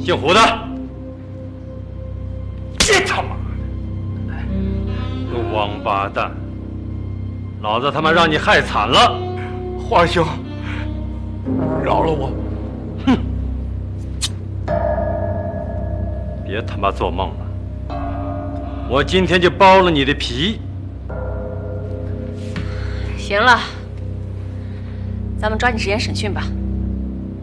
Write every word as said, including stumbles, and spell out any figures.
姓胡的，这他妈的，个王八蛋！老子他妈让你害惨了！ 华兄，饶了我！ 哼！别他妈做梦了！我今天就剥了你的皮！ 行了，咱们抓紧时间审讯吧。